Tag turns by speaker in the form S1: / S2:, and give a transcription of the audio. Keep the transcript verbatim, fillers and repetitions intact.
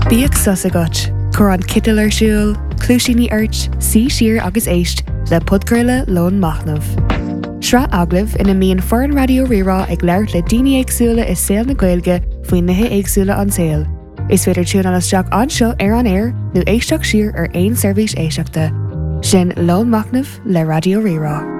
S1: Bíag sus agat, chur an citil ar siúl, clúisíní airt, sí siar agus éist le podcurla lón machnamh. Sra aglah ina míon foreign radio rirá ag leir le daoine éagsúla is saoil na Gaeilge faoin nithe éagsúla an saoil. Is féidir tún an isteach anseo ar an air nó éisteach siar ar aon seirbhís éisteachta. Sin lón machnamh le radio rirá.